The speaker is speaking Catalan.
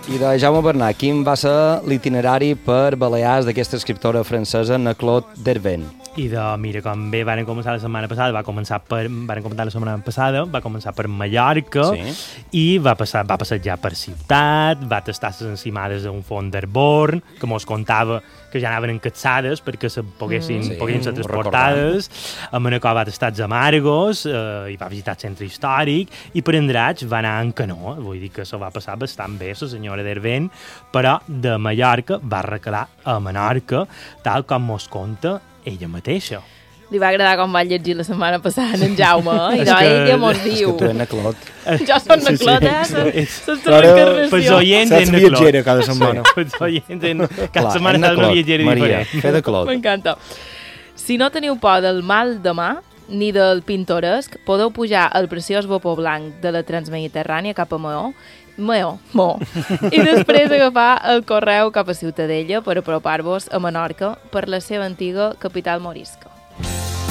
I de Jaume Bernat, quin va ser l'itinerari per Balears d'aquesta escriptora francesa, Anna Claude Dervent? I mira, com bé van començar la setmana passada, va començar per Mallorca, i va passejar per ciutat, va tastar les encimades d'un font d'Arborn, que mos contava que ja anaven encatsades perquè se poguessin ser transportades. A Manacor va tastar els amargos, i va visitar el centre històric, i per Andratx va anar en canó. Vull dir que s'ho va passar bastant bé, la senyora Dervent, però de Mallorca va recalar a Menorca, tal com mos conta ella mateixa. Li va agradar com va llegir la setmana passada en Jaume, i ella mos diu... És que tu ets Naclot. Jo soc Naclot, Pels oients en Naclot. Viatgera cada setmana. Pels oients cada setmana està una viatgera diferent. Fe de Clot. M'encanta. Si no teniu por del mal de mà, ni del pintoresc, podeu pujar al preciós vapor blanc de la Transmediterrània cap a Maó, i després agafar el correu cap a Ciutadella per apropar-vos a Menorca per la seva antiga capital morisca.